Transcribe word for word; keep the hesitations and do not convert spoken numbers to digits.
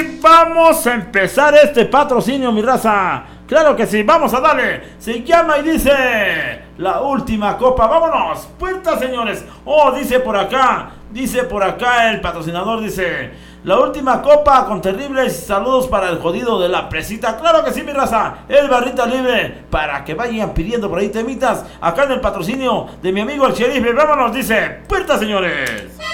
sí, vamos a empezar este patrocinio, mi raza. Claro que sí, vamos a darle. Se llama y dice: la última copa. Vámonos, puerta, señores. Oh, dice por acá, dice por acá el patrocinador, dice: la última copa con terribles saludos para el jodido de la presita. Claro que sí, mi raza. El barrita libre para que vayan pidiendo por ahí temitas acá en el patrocinio de mi amigo el sheriff. Vámonos, dice: puerta, señores.